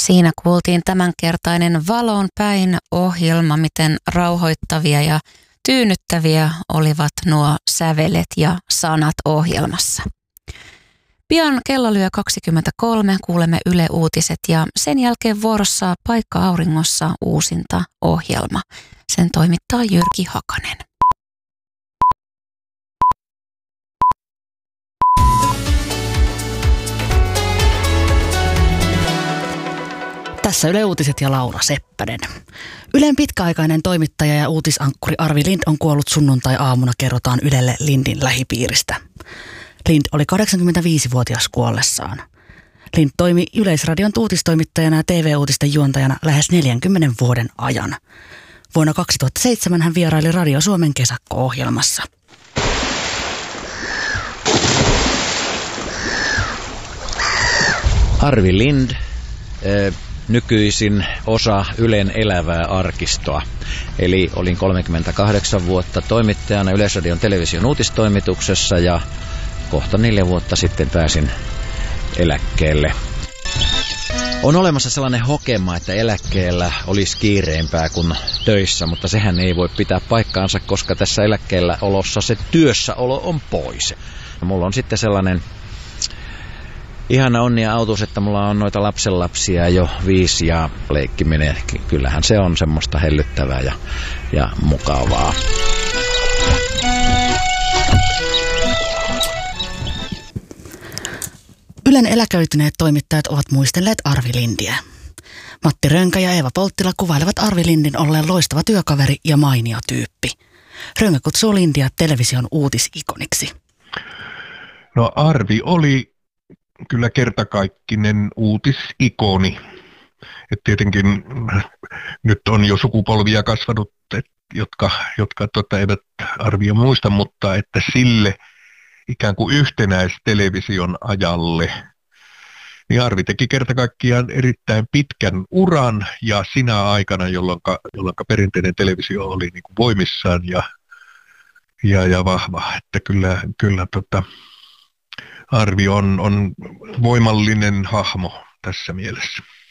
Siinä kuultiin tämänkertainen Valon päin -ohjelma, miten rauhoittavia ja tyynnyttäviä olivat nuo sävelet ja sanat ohjelmassa. Pian kello lyö 23, kuulemme Yle Uutiset ja sen jälkeen vuorossa Paikka auringossa uusinta ohjelma. Sen toimittaa Jyrki Hakanen. Tässä Yle Uutiset ja Laura Seppänen. Ylen pitkäaikainen toimittaja ja uutisankkuri Arvi Lind on kuollut sunnuntai-aamuna, kerrotaan Ylelle Lindin lähipiiristä. Lind oli 85-vuotias kuollessaan. Lind toimi Yleisradion uutistoimittajana ja TV-uutisten juontajana lähes 40 vuoden ajan. Vuonna 2007 hän vieraili Radio Suomen kesäkko-ohjelmassa. Arvi Lind, nykyisin osa Ylen elävää arkistoa. Eli olin 38 vuotta toimittajana Yleisradion television uutistoimituksessa ja kohta 4 vuotta sitten pääsin eläkkeelle. On olemassa sellainen hokema, että eläkkeellä olisi kiireempää kuin töissä, mutta sehän ei voi pitää paikkaansa, koska tässä eläkkeellä olossa se työssäolo on pois. Mulla on sitten sellainen ihana onni ja autuus, että mulla on noita lapsenlapsia jo 5 ja leikkiminen. Kyllähän se on semmoista hellyttävää ja mukavaa. Ylen eläköityneet toimittajat ovat muistelleet Arvi Lindiä. Matti Rönkä ja Eeva Polttila kuvailevat Arvi Lindin olleen loistava työkaveri ja mainio tyyppi. Rönkä kutsuu Lindiä television uutisikoniksi. No Arvi oli kyllä kertakaikkinen uutisikoni. Et tietenkin nyt on jo sukupolvia kasvanut, jotka eivät Arvia muista, mutta että sille ikään kuin yhtenäistelevision ajalle, niin Arvi teki kerta kaikkiaan erittäin pitkän uran ja sinä aikana, jolloin perinteinen televisio oli niin kuin voimissaan ja vahva. Että kyllä Arvi on voimallinen hahmo tässä mielessä.